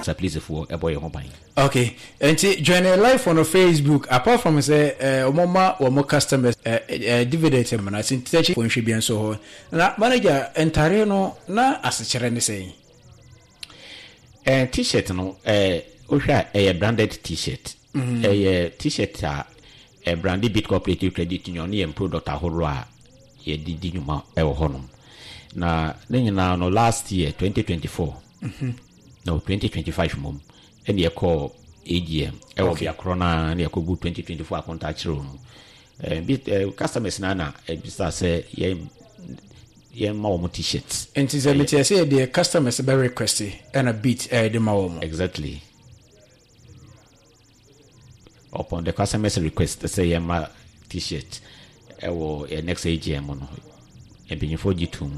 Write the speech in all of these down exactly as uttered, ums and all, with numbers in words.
So please for a boy home. Okay, and join a live on Facebook. Apart from say, uh, mama or more customers, uh, uh, dividend man. I think thirty point should be and so on. Now, manager entire no na as a challenge saying. A t-shirt no, eh, uh, a branded t-shirt. Mm-hmm. A t-shirt, uh, a branded bit cooperative credit union and product a horror. Ye did you ma ever honum. Now, then you know, no last year, twenty twenty-four. Mm-hmm. No, twenty twenty-five mom. And you call A G M. I will be a corona and you could go twenty twenty-four contact room. Uh, bit uh, customers nana, a business say, ye, ye, more t-shirts. And tis a bit, I say, the customers are very requesty and a bit, uh, the mawom. Exactly. Upon the customers' request, say, ye, my t-shirt, I will a next A G M on a being for you to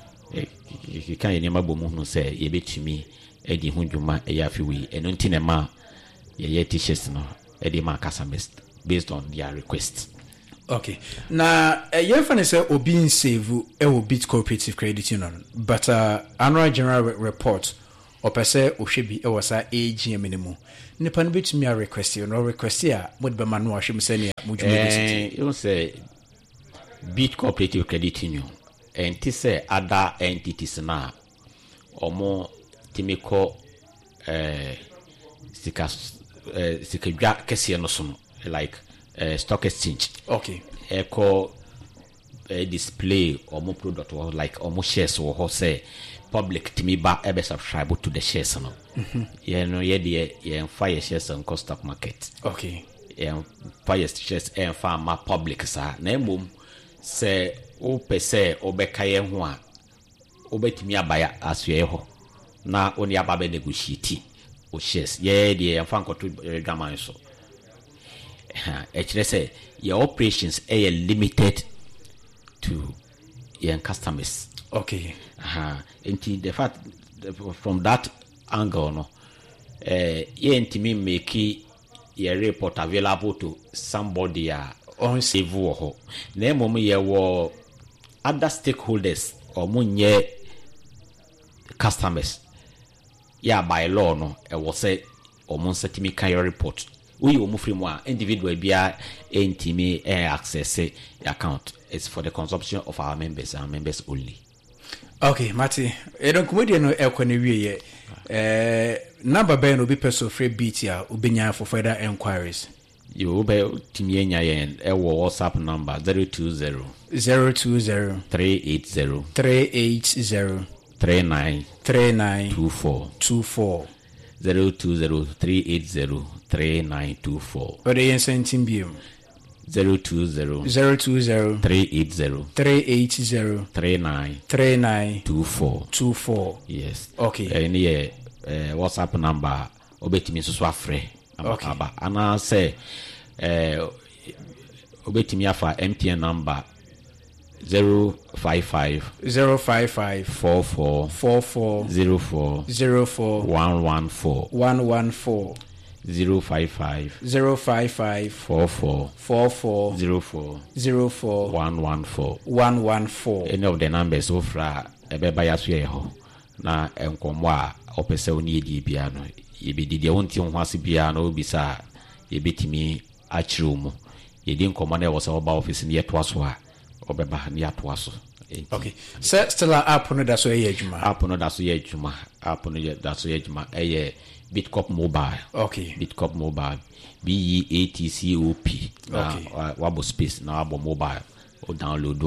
you can't name a woman say, ye bit to me. Eddie Hunduma, a yafi, and untinema, ye t-shirts no, Eddie Marcus based on their request. Okay. Now, a year fan is a being save a bit cooperative credit union, but uh, annual general report or per se or should be was a A G M minimum. Nipan bit me a request or request here, would be manual shim senior. You say bit cooperative credit union, and to say other entities now or more. Timiko eh sika eh sika dwa kese no so like uh, stock exchange. Okay. Eco uh, display or more product or like almost shares or say public timi ba ebe subscribe to the shares no. Mhm. Yeah no yeah the yeah fire shares on stock market. Okay. Yeah fire shares and farmer public sa na emom say o pese obeka ye ho a obetimi abaya asue ho. Na oni ababe negotiate o shares ye de amfa nkoto dwaman so e kire say your operations are limited to your customers. Okay. Aha, and the fact from that angle no eh ye ntimi make your report available to somebody uh, on save wo na emom ye wo other stakeholders or munye customers. Yeah, by law, no, I will say, or Monsatimi can your report. We will move from one individual be a intime access account. It's for the consumption of our members and members only. Okay, Marty, I don't come no equity. Uh, number Ben will be person free B T R Ubinya for further enquiries. You will be Timiania and a WhatsApp number zero two zero zero two zero three eight zero three eight zero. Three nine three nine two four two four zero two zero three eight zero three nine two four. Or the incentive beam zero two zero zero two zero three eight zero three eight zero three nine three nine two four two four. Yes. Okay. Any uh, uh, WhatsApp number obetimi so so afre. Okay. And I say uh obetimi afa M T N number Zero five five zero five five four four four four zero four zero four one one four one one four zero five five zero five five four four four four zero four zero four one one four one one four. Any of the numbers so fra ebe ba yaso ye ho na enkomo a opese oni edi bia no ye be didi wonti ho ase bia no bisa ye betimi a kire mu ye di enkomo na e wo se oba office ne ye to aso a obeba ni atoaso. Okay. So still app no da so ye adwuma. App no da so ye adwuma. App no da so ye adwuma. Eye Bitcop mobile. Okay. Bitcop mobile. B E A T C O P. Okay. Wabo space na wabo mobile. O download